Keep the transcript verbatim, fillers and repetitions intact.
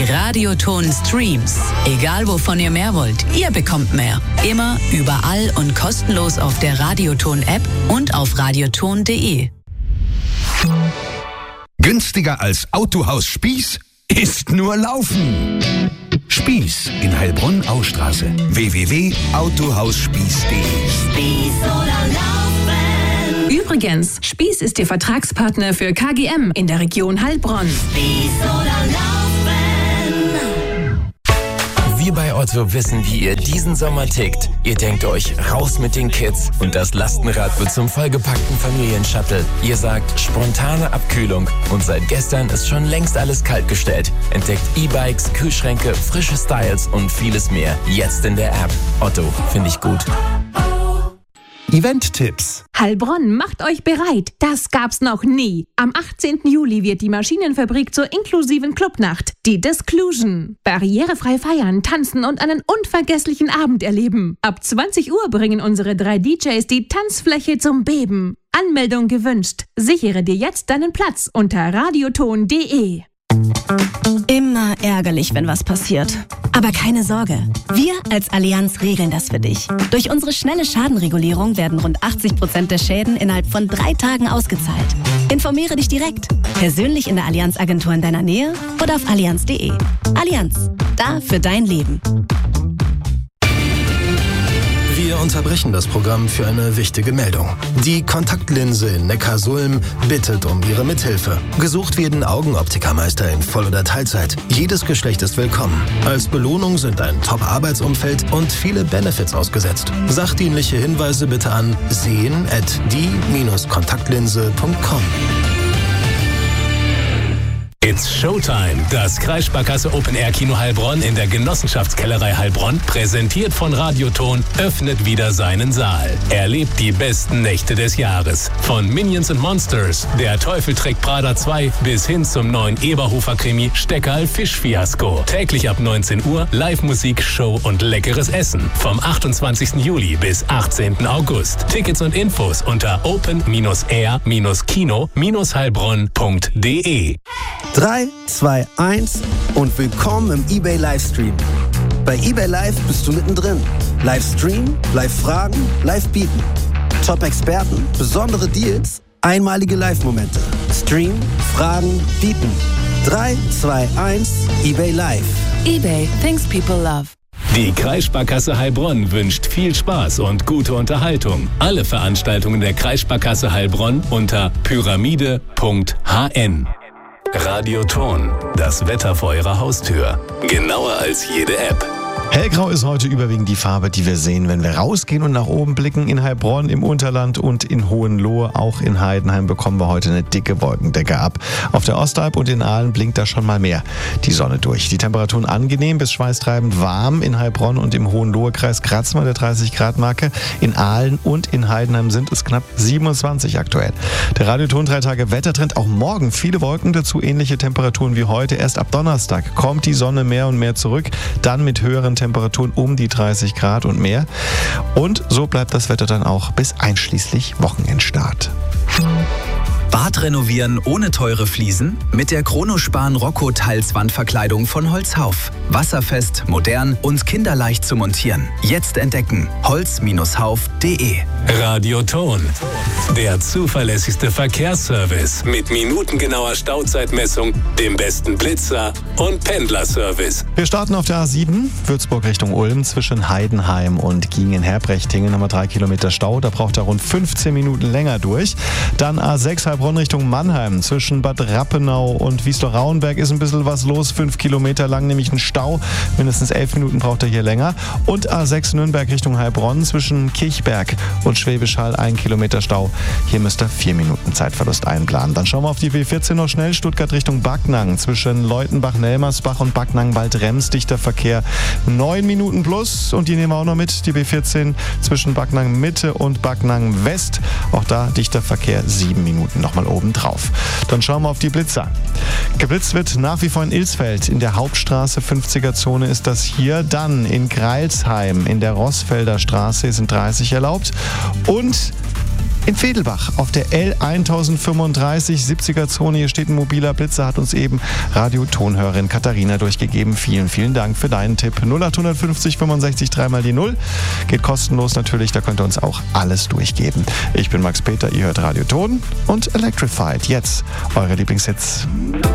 Radioton Streams. Egal wovon ihr mehr wollt, ihr bekommt mehr. Immer, überall und kostenlos auf der Radioton-App und auf radioton punkt de. Günstiger als Autohaus Spieß ist nur Laufen. Spieß in Heilbronn-Austraße. w w w punkt autohausspieß punkt de. Spieß oder Laufen. Übrigens, Spieß ist Ihr Vertragspartner für K G M in der Region Heilbronn. Spieß oder Laufen. Wir bei Otto wissen, wie ihr diesen Sommer tickt. Ihr denkt euch, raus mit den Kids und das Lastenrad wird zum vollgepackten Familienshuttle. Ihr sagt, spontane Abkühlung und seit gestern ist schon längst alles kaltgestellt. Entdeckt E-Bikes, Kühlschränke, frische Styles und vieles mehr. Jetzt in der App. Otto, finde ich gut. Event-Tipps. Heilbronn, macht euch bereit. Das gab's noch nie. Am achtzehnten Juli wird die Maschinenfabrik zur inklusiven Clubnacht, die Disclusion. Barrierefrei feiern, tanzen und einen unvergesslichen Abend erleben. Ab zwanzig Uhr bringen unsere drei D Js die Tanzfläche zum Beben. Anmeldung gewünscht. Sichere dir jetzt deinen Platz unter radioton punkt de. Immer ärgerlich, wenn was passiert. Aber keine Sorge. Wir als Allianz regeln das für dich. Durch unsere schnelle Schadenregulierung werden rund achtzig Prozent der Schäden innerhalb von drei Tagen ausgezahlt. Informiere dich direkt. Persönlich in der Allianz-Agentur in deiner Nähe oder auf allianz punkt de. Allianz. Da für dein Leben. Wir unterbrechen das Programm für eine wichtige Meldung. Die Kontaktlinse in Neckarsulm bittet um Ihre Mithilfe. Gesucht werden Augenoptikermeister in Voll- oder Teilzeit. Jedes Geschlecht ist willkommen. Als Belohnung sind ein Top-Arbeitsumfeld und viele Benefits ausgesetzt. Sachdienliche Hinweise bitte an sehen at die Bindestrich kontaktlinse punkt com. It's Showtime. Das Kreissparkasse Open Air Kino Heilbronn in der Genossenschaftskellerei Heilbronn, präsentiert von Radioton, öffnet wieder seinen Saal. Erlebt die besten Nächte des Jahres. Von Minions and Monsters, Der Teufel trägt Prada zwei bis hin zum neuen Eberhofer-Krimi Steckerl Fischfiasko. Täglich ab neunzehn Uhr Live-Musik, Show und leckeres Essen. Vom achtundzwanzigsten Juli bis achtzehnten August. Tickets und Infos unter open air kino heilbronn punkt de. drei, zwei, eins und willkommen im eBay Livestream. Bei eBay Live bist du mittendrin. Livestream, Live-Fragen, Live-Bieten. Top-Experten, besondere Deals, einmalige Live-Momente. Stream, Fragen, Bieten. drei, zwei, eins, eBay Live. eBay, things people love. Die Kreissparkasse Heilbronn wünscht viel Spaß und gute Unterhaltung. Alle Veranstaltungen der Kreissparkasse Heilbronn unter pyramide punkt h n. Radioton, das Wetter vor Ihrer Haustür. Genauer als jede App. Hellgrau ist heute überwiegend die Farbe, die wir sehen, wenn wir rausgehen und nach oben blicken. In Heilbronn, im Unterland und in Hohenlohe, auch in Heidenheim, bekommen wir heute eine dicke Wolkendecke ab. Auf der Ostalb und in Aalen blinkt da schon mal mehr die Sonne durch. Die Temperaturen angenehm bis schweißtreibend warm. In Heilbronn und im Hohenlohe-Kreis kratzen wir der dreißig Grad Marke. In Aalen und in Heidenheim sind es knapp siebenundzwanzig aktuell. Der Radioton drei Tage Wettertrend, auch morgen viele Wolken, dazu ähnliche Temperaturen wie heute. Erst ab Donnerstag kommt die Sonne mehr und mehr zurück, dann mit höheren Temperaturen um die dreißig Grad und mehr. Und so bleibt das Wetter dann auch bis einschließlich Wochenendstart. Bad renovieren ohne teure Fliesen? Mit der Chronospan Rocco Tiles Wandverkleidung von Holzhauf. Wasserfest, modern und kinderleicht zu montieren. Jetzt entdecken. holz hauf punkt de. Radioton, der zuverlässigste Verkehrsservice mit minutengenauer Stauzeitmessung, dem besten Blitzer und Pendlerservice. Wir starten auf der A sieben, Würzburg Richtung Ulm, zwischen Heidenheim und Giengen-Herbrechtingen haben wir drei Kilometer Stau, da braucht er rund fünfzehn Minuten länger durch. Dann A sechs Heilbronn Richtung Mannheim, zwischen Bad Rappenau und Wiesloch-Rauenberg ist ein bisschen was los, fünf Kilometer lang, nämlich ein Stau, mindestens elf Minuten braucht er hier länger. Und A sechs Nürnberg Richtung Heilbronn, zwischen Kirchberg und Schwäbisch Hall, ein Kilometer Stau, hier müsst ihr vier Minuten Zeitverlust einplanen. Dann schauen wir auf die B vierzehn noch schnell, Stuttgart Richtung Backnang, zwischen Leutenbach, Nelmersbach und Backnang, Bald-Rems, dichter Verkehr, neun Minuten plus, und die nehmen wir auch noch mit, die B vierzehn zwischen Backnang Mitte und Backnang West, auch da dichter Verkehr, sieben Minuten nochmal oben drauf. Dann schauen wir auf die Blitzer. Geblitzt wird nach wie vor in Ilsfeld, in der Hauptstraße fünfziger Zone ist das hier, dann in Greilsheim, in der Rossfelder Straße sind dreißig erlaubt und In Vedelbach auf der L tausendfünfunddreißig siebziger Zone, hier steht ein mobiler Blitzer, hat uns eben Radiotonhörerin Katharina durchgegeben. Vielen, vielen Dank für deinen Tipp. null acht fünfzig fünfundsechzig dreimal die null. Geht kostenlos natürlich, da könnt ihr uns auch alles durchgeben. Ich bin Max Peter, ihr hört Radioton und Electrified. Jetzt eure Lieblingshits.